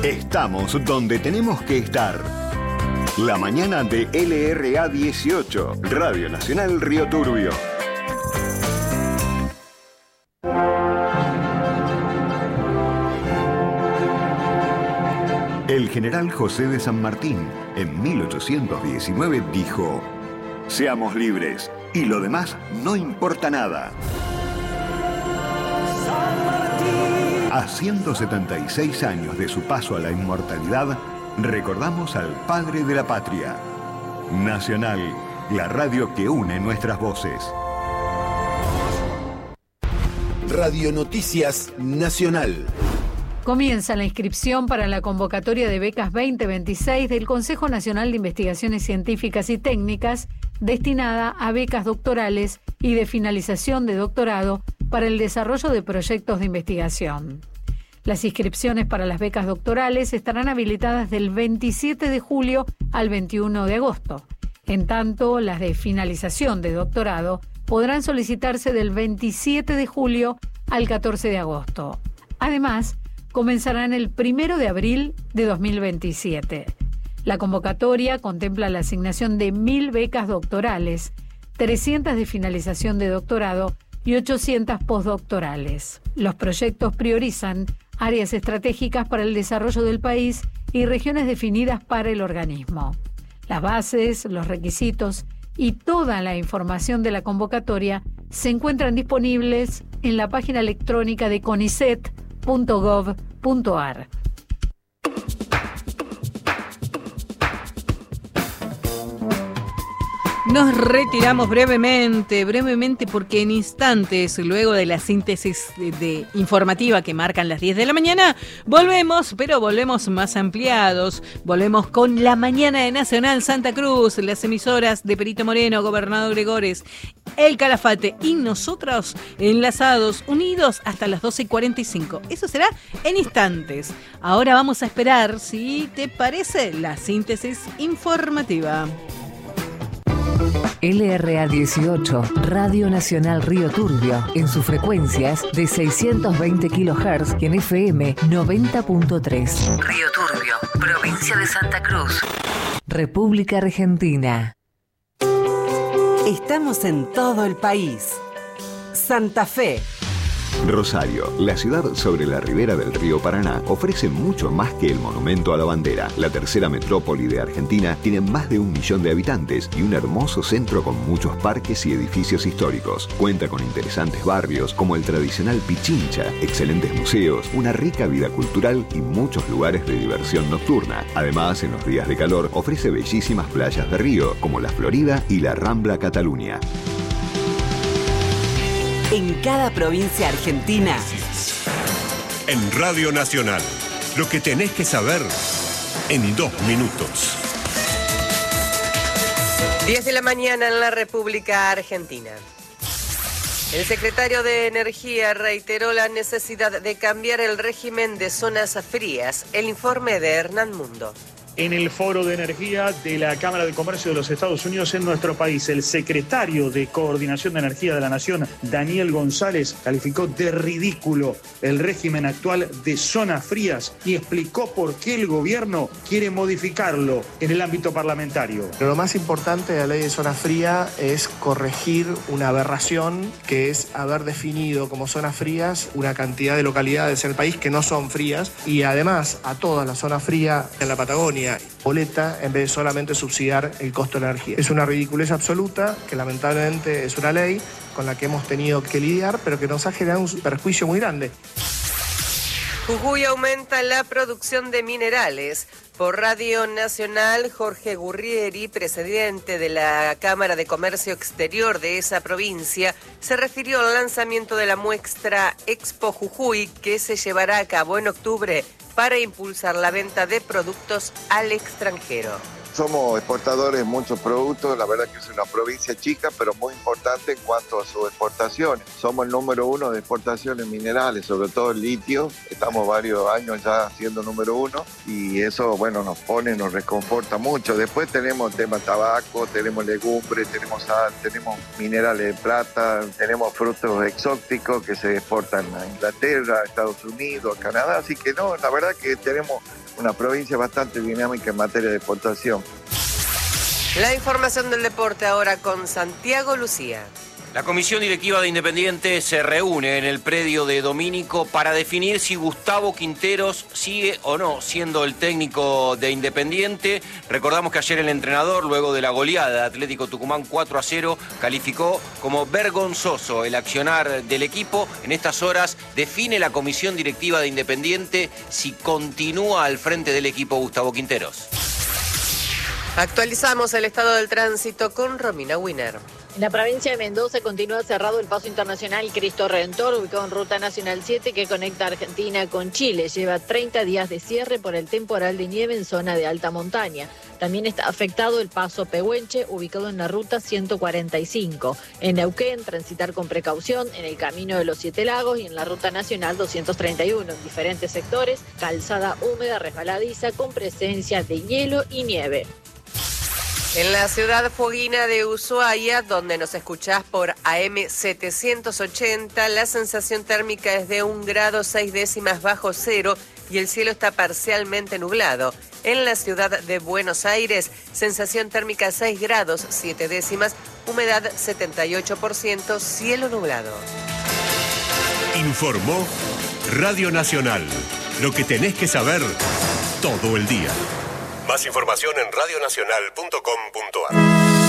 Estamos donde tenemos que estar. La mañana de LRA 18, Radio Nacional Río Turbio. El general José de San Martín, en 1819, dijo: seamos libres, y lo demás no importa nada. A 176 años de su paso a la inmortalidad, recordamos al padre de la patria. Nacional, la radio que une nuestras voces. Radio Noticias Nacional. Comienza la inscripción para la convocatoria de becas 2026 del Consejo Nacional de Investigaciones Científicas y Técnicas, destinada a becas doctorales y de finalización de doctorado para el desarrollo de proyectos de investigación. Las inscripciones para las becas doctorales estarán habilitadas del 27 de julio al 21 de agosto. En tanto, las de finalización de doctorado podrán solicitarse del 27 de julio al 14 de agosto. Además, comenzarán el 1 de abril de 2027. La convocatoria contempla la asignación de 1.000 becas doctorales, 300 de finalización de doctorado y 800 postdoctorales. Los proyectos priorizan áreas estratégicas para el desarrollo del país y regiones definidas para el organismo. Las bases, los requisitos y toda la información de la convocatoria se encuentran disponibles en la página electrónica de conicet.gov.ar. Nos retiramos brevemente porque en instantes, luego de la síntesis informativa que marcan las 10 de la mañana, volvemos, pero volvemos más ampliados. Volvemos con la mañana de Nacional Santa Cruz, las emisoras de Perito Moreno, Gobernador Gregores, El Calafate y nosotros enlazados, unidos hasta las 12:45. Eso será en instantes. Ahora vamos a esperar, si te parece, la síntesis informativa. LRA 18, Radio Nacional Río Turbio, en sus frecuencias de 620 kHz y en FM 90.3. Río Turbio, provincia de Santa Cruz, República Argentina. Estamos en todo el país. Santa Fe. Rosario, la ciudad sobre la ribera del río Paraná, ofrece mucho más que el monumento a la bandera. La tercera metrópoli de Argentina tiene más de 1 millón de habitantes y un hermoso centro con muchos parques y edificios históricos. Cuenta con interesantes barrios como el tradicional Pichincha, excelentes museos, una rica vida cultural y muchos lugares de diversión nocturna. Además, en los días de calor, ofrece bellísimas playas de río como la Florida y la Rambla Cataluña. En cada provincia argentina. En Radio Nacional, lo que tenés que saber en 2 minutos. 10 de la mañana en la República Argentina. El secretario de Energía reiteró la necesidad de cambiar el régimen de zonas frías. El informe de Hernán Mundo. En el Foro de Energía de la Cámara de Comercio de los Estados Unidos en nuestro país, el secretario de Coordinación de Energía de la Nación, Daniel González, calificó de ridículo el régimen actual de zonas frías y explicó por qué el gobierno quiere modificarlo en el ámbito parlamentario. Pero lo más importante de la ley de zona fría es corregir una aberración, que es haber definido como zonas frías una cantidad de localidades en el país que no son frías, y además a toda la zona fría en la Patagonia boleta en vez de solamente subsidiar el costo de la energía. Es una ridiculez absoluta que lamentablemente es una ley con la que hemos tenido que lidiar, pero que nos ha generado un perjuicio muy grande. Jujuy aumenta la producción de minerales. Por Radio Nacional, Jorge Gurrieri, presidente de la Cámara de Comercio Exterior de esa provincia, se refirió al lanzamiento de la muestra Expo Jujuy, que se llevará a cabo en octubre para impulsar la venta de productos al extranjero. Somos exportadores de muchos productos, la verdad que es una provincia chica, pero muy importante en cuanto a sus exportaciones. Somos el número 1 de exportaciones minerales, sobre todo el litio. Estamos varios años ya siendo número 1 y eso, bueno, nos reconforta mucho. Después tenemos el tema tabaco, tenemos legumbres, tenemos sal, tenemos minerales de plata, tenemos frutos exóticos que se exportan a Inglaterra, a Estados Unidos, a Canadá. Así que no, la verdad que tenemos una provincia bastante dinámica en materia de exportación. La información del deporte ahora con Santiago Lucía. La comisión directiva de Independiente se reúne en el predio de Domínico para definir si Gustavo Quinteros sigue o no siendo el técnico de Independiente. Recordamos que ayer el entrenador, luego de la goleada de Atlético Tucumán 4-0, calificó como vergonzoso el accionar del equipo. En estas horas define la comisión directiva de Independiente si continúa al frente del equipo Gustavo Quinteros. Actualizamos el estado del tránsito con Romina Winer. En la provincia de Mendoza continúa cerrado el paso internacional Cristo Redentor, ubicado en Ruta Nacional 7, que conecta Argentina con Chile. Lleva 30 días de cierre por el temporal de nieve en zona de alta montaña. También está afectado el paso Pehuenche, ubicado en la Ruta 145. En Neuquén, transitar con precaución en el Camino de los Siete Lagos y en la Ruta Nacional 231. En diferentes sectores, calzada húmeda resbaladiza con presencia de hielo y nieve. En la ciudad foguina de Ushuaia, donde nos escuchás por AM 780, la sensación térmica es de 1 grado 6 décimas bajo cero y el cielo está parcialmente nublado. En la ciudad de Buenos Aires, sensación térmica 6 grados 7 décimas, humedad 78%, cielo nublado. Informó Radio Nacional. Lo que tenés que saber todo el día. Más información en radionacional.com.ar.